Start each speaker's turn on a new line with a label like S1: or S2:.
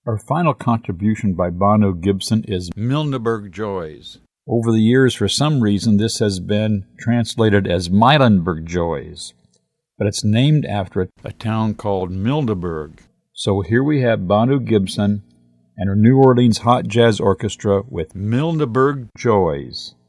S1: Our final contribution by Bono Gibson is Milneberg Joys. Over the years, for some reason, this has been translated as Milenberg Joys, but it's named after a town called Milneberg. So here we have Bono Gibson and her New Orleans Hot Jazz Orchestra with Milneberg Joys.